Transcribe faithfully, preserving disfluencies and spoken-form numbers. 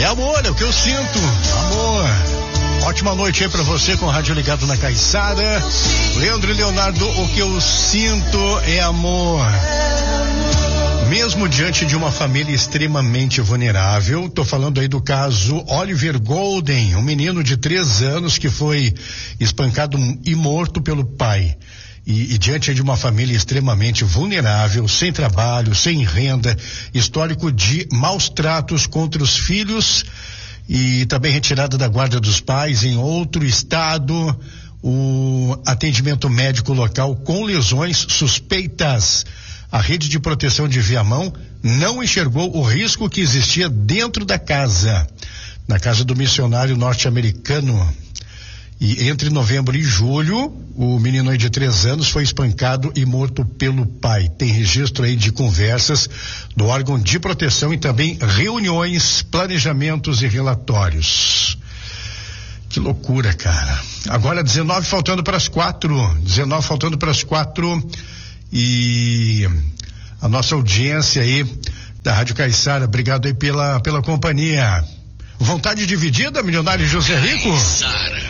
amor, é o que eu sinto, amor. Ótima noite aí pra você com o rádio ligado na Caiçara. Leandro e Leonardo, o que eu sinto é amor. Mesmo diante de uma família extremamente vulnerável, tô falando aí do caso Oliver Golden, um menino de três anos que foi espancado e morto pelo pai. E, e diante de uma família extremamente vulnerável, sem trabalho, sem renda, histórico de maus tratos contra os filhos e também retirada da guarda dos pais em outro estado, o atendimento médico local com lesões suspeitas. A rede de proteção de Viamão não enxergou o risco que existia dentro da casa, na casa do missionário norte-americano. E entre novembro e julho, o menino aí de três anos foi espancado e morto pelo pai. Tem registro aí de conversas do órgão de proteção e também reuniões, planejamentos e relatórios. Que loucura, cara. Agora dezenove faltando para as quatro. dezenove faltando para as quatro. E a nossa audiência aí da Rádio Caiçara, obrigado aí pela, pela companhia. Vontade dividida, milionário José Rico? Caiçara.